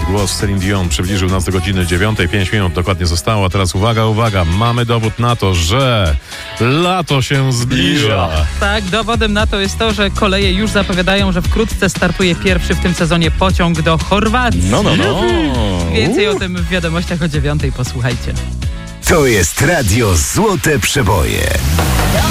Głos Celine Dion przybliżył nas do godziny 9. 5 minut dokładnie zostało. A teraz uwaga, mamy dowód na to, że lato się zbliża. Tak, dowodem na to jest to, że koleje już zapowiadają, że wkrótce startuje pierwszy w tym sezonie pociąg do Chorwacji. No. Więcej o tym w wiadomościach o 9. Posłuchajcie. To jest Radio Złote Przeboje.